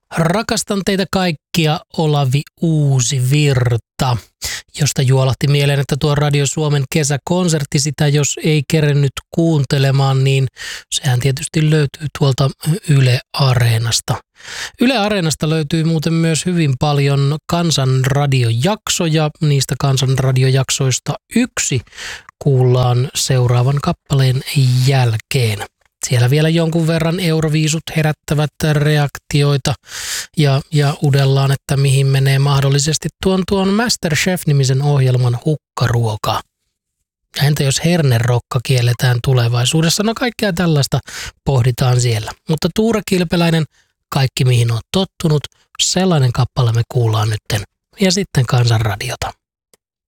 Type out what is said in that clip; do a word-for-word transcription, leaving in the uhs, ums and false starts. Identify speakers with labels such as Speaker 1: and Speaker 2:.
Speaker 1: Rakastan teitä kaikkia, Olavi Uusivirta, josta juolahti mieleen, että tuo Radio Suomen kesäkonsertti, sitä jos ei kerennyt kuuntelemaan, niin sehän tietysti löytyy tuolta Yle Areenasta. Yle Areenasta löytyy muuten myös hyvin paljon kansanradiojaksoja. Niistä kansanradiojaksoista yksi kuullaan seuraavan kappaleen jälkeen. Siellä vielä jonkun verran euroviisut herättävät reaktioita ja, ja udellaan, että mihin menee mahdollisesti tuon tuon MasterChef-nimisen ohjelman hukkaruoka. Ja entä jos hernerokka kielletään tulevaisuudessa? No kaikkea tällaista pohditaan siellä. Mutta Tuure Kilpeläinen, kaikki mihin on tottunut, sellainen kappale me kuullaan nytten. Ja sitten Kansanradiota.